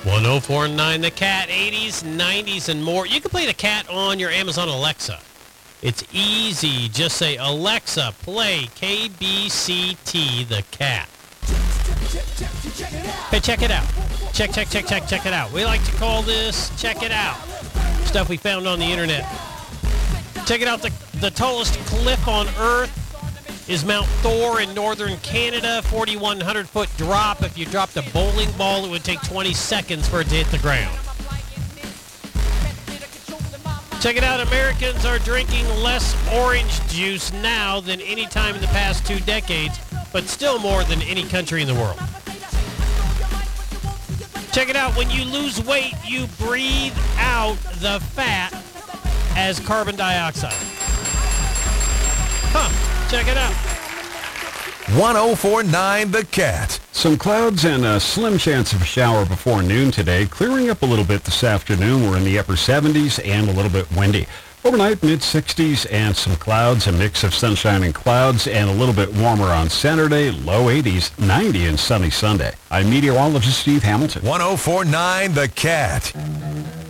1049 The Cat, 80s, 90s, and more. You can play The Cat on your Amazon Alexa. It's easy. Just say, Alexa, play KBCT The Cat. Hey, check it out. Check it out. We like to call this Check It Out. Stuff we found on the internet. Check it out. The tallest cliff on Earth is Mount Thor in northern Canada. 4,100-foot drop. If you dropped a bowling ball, it would take 20 seconds for it to hit the ground. Check it out. Americans are drinking less orange juice now than any time in the past 2 decades, but still more than any country in the world. Check it out. When you lose weight, you breathe out the fat as carbon dioxide. Check it out. 1049 The Cat. Some clouds and a slim chance of a shower before noon today. Clearing up a little bit this afternoon. We're in the upper 70s and a little bit windy. Overnight, mid-60s and some clouds, a mix of sunshine and clouds, and a little bit warmer on Saturday, low 80s, 90 and sunny Sunday. I'm meteorologist Steve Hamilton. 1049 The Cat.